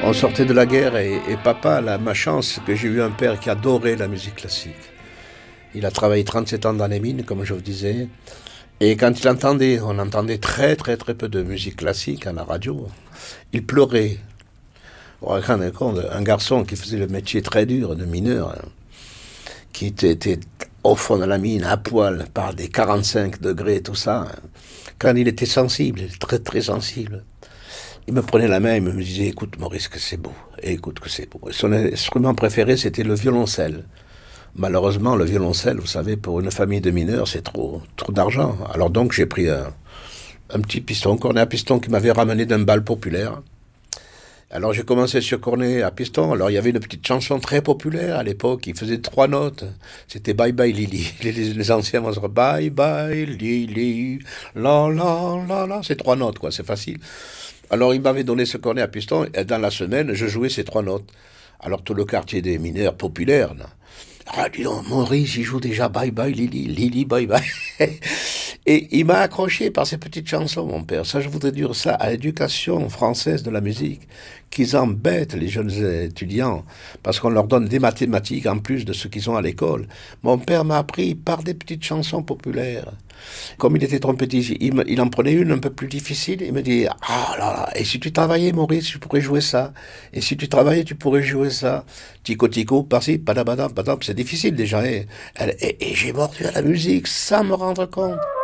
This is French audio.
On sortait de la guerre et papa, ma chance, que j'ai eu un père qui adorait la musique classique. Il a travaillé 37 ans dans les mines, comme je vous disais. Et quand il entendait, on entendait très très très peu de musique classique à la radio. Il pleurait. Vous vous rendez compte, un garçon qui faisait le métier très dur de mineur, hein, qui était au fond de la mine, à poil, par des 45 degrés, tout ça. Hein. Quand il était sensible, il était très très sensible. Il me prenait la main, il me disait, écoute Maurice, que c'est beau, et écoute que c'est beau. Et son instrument préféré, c'était le violoncelle. Malheureusement, le violoncelle, vous savez, pour une famille de mineurs, c'est trop d'argent. Alors donc, j'ai pris un petit piston, cornet à piston, qui m'avait ramené d'un bal populaire. Alors j'ai commencé sur cornet à piston. Alors il y avait une petite chanson très populaire à l'époque, qui faisait 3 notes. C'était Bye Bye Lily. Les anciens vont se dire Bye Bye Lily, la la la la. C'est 3 notes, quoi, c'est facile. Alors il m'avait donné ce cornet à piston, et dans la semaine, je jouais ces 3 notes. Alors tout le quartier des mineurs populaires, là, ah, dis donc, Maurice, il joue déjà Bye Bye Lily, Lily Bye Bye. Et il m'a accroché par ces petites chansons, mon père. Ça, je voudrais dire ça à l'éducation française de la musique, qu'ils embêtent les jeunes étudiants, parce qu'on leur donne des mathématiques en plus de ce qu'ils ont à l'école. Mon père m'a appris par des petites chansons populaires. Comme il était trompettiste, il en prenait une un peu plus difficile. Il me dit, ah là là, et si tu travaillais, Maurice, tu pourrais jouer ça. Et si tu travaillais, tu pourrais jouer ça. Tico tico, par-ci, padabadam, padam. C'est difficile déjà. Et j'ai mordu à la musique sans me rendre compte.